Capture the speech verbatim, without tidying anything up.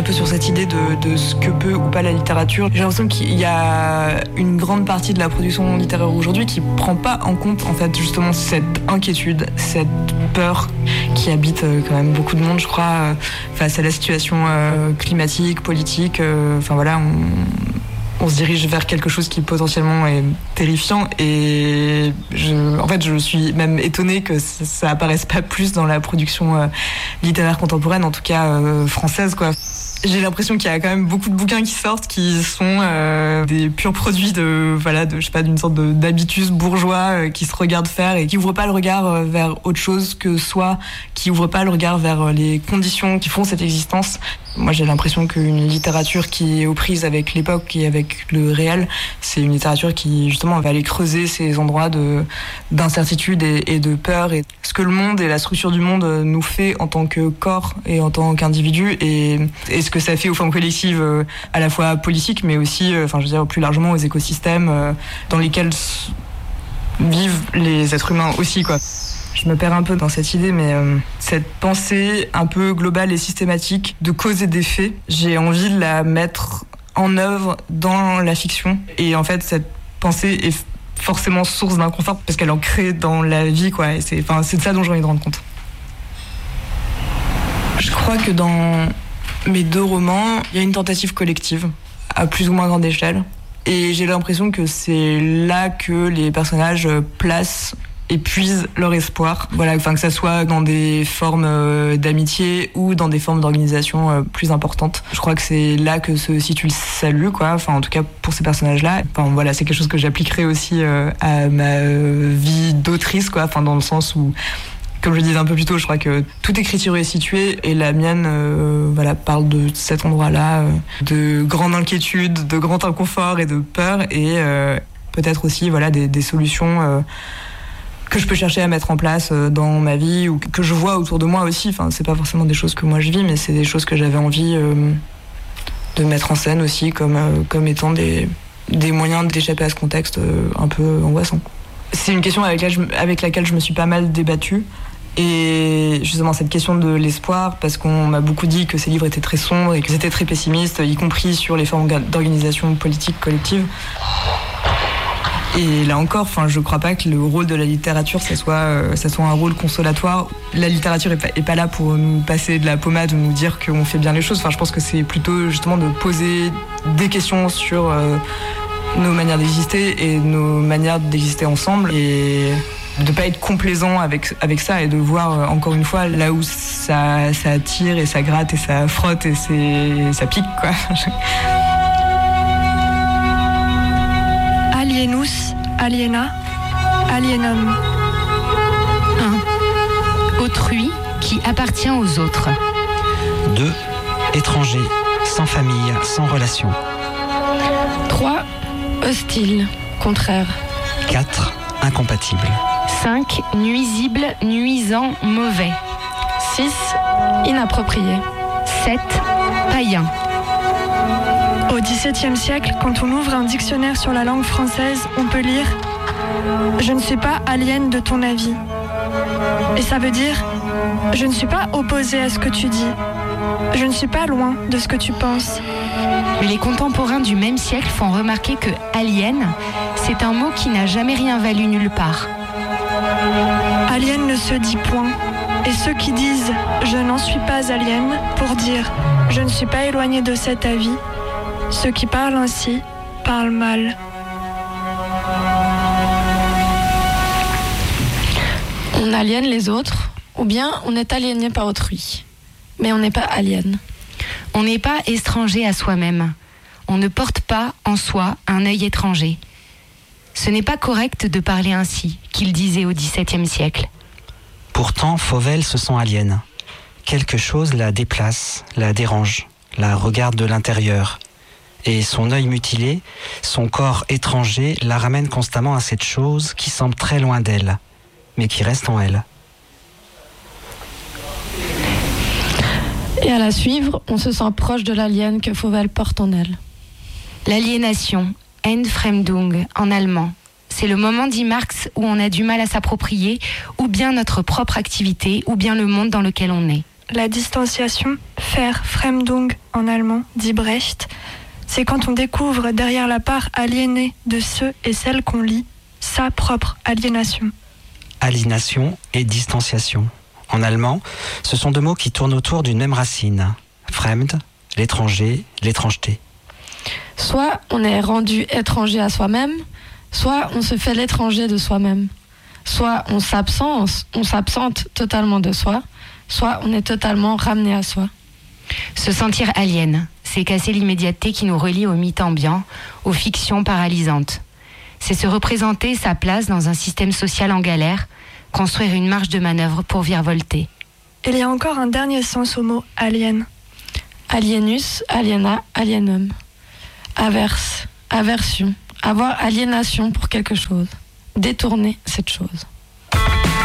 un peu sur cette idée de, de ce que peut ou pas la littérature. J'ai l'impression qu'il y a une grande partie de la production littéraire aujourd'hui qui prend pas en compte en fait justement cette inquiétude, cette peur qui habite quand même beaucoup de monde, je crois, face à la situation climatique, politique. Enfin voilà, on, on se dirige vers quelque chose qui potentiellement est terrifiant et je, en fait je suis même étonnée que ça, ça apparaisse pas plus dans la production littéraire contemporaine, en tout cas française quoi. J'ai l'impression qu'il y a quand même beaucoup de bouquins qui sortent qui sont euh, des purs produits de voilà de je sais pas d'une sorte de, d'habitus bourgeois euh, qui se regardent faire et qui ouvrent pas le regard euh, vers autre chose que soi, qui ouvrent pas le regard vers euh, les conditions qui font cette existence. Moi, j'ai l'impression qu'une littérature qui est aux prises avec l'époque et avec le réel, c'est une littérature qui, justement, va aller creuser ces endroits de, d'incertitude et, et de peur et ce que le monde et la structure du monde nous fait en tant que corps et en tant qu'individu et, et ce que ça fait aux formes collectives à la fois politiques, mais aussi, enfin, je veux dire, plus largement aux écosystèmes dans lesquels vivent les êtres humains aussi, quoi. Je me perds un peu dans cette idée, mais euh, cette pensée un peu globale et systématique de cause et d'effet, j'ai envie de la mettre en œuvre dans la fiction. Et en fait, cette pensée est forcément source d'inconfort parce qu'elle en crée dans la vie, quoi. Et c'est, enfin, c'est de ça dont j'ai envie de rendre compte. Je crois que dans mes deux romans, il y a une tentative collective à plus ou moins grande échelle. Et j'ai l'impression que c'est là que les personnages placent et puisent leur espoir. Voilà, enfin que ça soit dans des formes euh, d'amitié ou dans des formes d'organisation euh, plus importantes. Je crois que c'est là que se situe le salut, quoi. Enfin, en tout cas pour ces personnages-là. Enfin voilà, c'est quelque chose que j'appliquerai aussi euh, à ma euh, vie d'autrice, quoi. Enfin dans le sens où, comme je le disais un peu plus tôt, je crois que toute écriture est située et la mienne, euh, voilà, parle de cet endroit-là, euh, de grande inquiétude, de grand inconfort et de peur et euh, peut-être aussi, voilà, des, des solutions. Euh, que je peux chercher à mettre en place dans ma vie ou que je vois autour de moi aussi. Enfin, c'est pas forcément des choses que moi je vis, mais c'est des choses que j'avais envie euh, de mettre en scène aussi comme, euh, comme étant des, des moyens d'échapper à ce contexte euh, un peu angoissant. C'est une question avec laquelle, je, avec laquelle je me suis pas mal débattue. Et justement, cette question de l'espoir, parce qu'on m'a beaucoup dit que ces livres étaient très sombres et que c'était très pessimiste, y compris sur les formes d'organisation politique collective. Et là encore, enfin, je crois pas que le rôle de la littérature, ça soit, euh, ça soit un rôle consolatoire. La littérature est pas, est pas là pour nous passer de la pommade ou nous dire qu'on fait bien les choses. Enfin, je pense que c'est plutôt justement de poser des questions sur euh, nos manières d'exister et nos manières d'exister ensemble et de pas être complaisant avec avec ça et de voir euh, encore une fois là où ça ça tire et ça gratte et ça frotte et c'est ça pique, quoi. Alienus, aliena, alienum. un. Autrui qui appartient aux autres. deux. Étranger, sans famille, sans relation. trois. Hostile, contraire. quatre. Incompatible. cinq. Nuisible, nuisant, mauvais. six. Inapproprié. sept. Païen. Au dix-septième siècle, quand on ouvre un dictionnaire sur la langue française, on peut lire « Je ne suis pas aliène de ton avis ». Et ça veut dire « Je ne suis pas opposée à ce que tu dis. Je ne suis pas loin de ce que tu penses. » Mais les contemporains du même siècle font remarquer que « alien », c'est un mot qui n'a jamais rien valu nulle part. Alien ne se dit point. Et ceux qui disent « Je n'en suis pas aliène » pour dire « Je ne suis pas éloigné de cet avis », ceux qui parlent ainsi parlent mal. On aliène les autres, ou bien on est aliéné par autrui. Mais on n'est pas alien. On n'est pas étranger à soi-même. On ne porte pas en soi un œil étranger. Ce n'est pas correct de parler ainsi, qu'il disait au dix-septième siècle. Pourtant, Fauvel se sent aliène. Quelque chose la déplace, la dérange, la regarde de l'intérieur. Et son œil mutilé, son corps étranger, la ramène constamment à cette chose qui semble très loin d'elle, mais qui reste en elle. Et à la suivre, on se sent proche de l'alien que Fauvel porte en elle. L'aliénation, Entfremdung en allemand, c'est le moment, dit Marx, où on a du mal à s'approprier ou bien notre propre activité ou bien le monde dans lequel on est. La distanciation Faire Fremdung en allemand, dit Brecht, c'est quand on découvre derrière la part aliénée de ceux et celles qu'on lit, sa propre aliénation. Aliénation et distanciation. En allemand, ce sont deux mots qui tournent autour d'une même racine. Fremd, l'étranger, l'étrangeté. Soit on est rendu étranger à soi-même, soit on se fait l'étranger de soi-même. Soit on s'absente, on s'absente totalement de soi, soit on est totalement ramené à soi. Se sentir alien, c'est casser l'immédiateté qui nous relie au mythe ambiant, aux fictions paralysantes. C'est se représenter sa place dans un système social en galère, construire une marge de manœuvre pour virevolter. Il y a encore un dernier sens au mot alien. Alienus, aliena, alienum. Averse, aversion, avoir aliénation pour quelque chose. Détourner cette chose.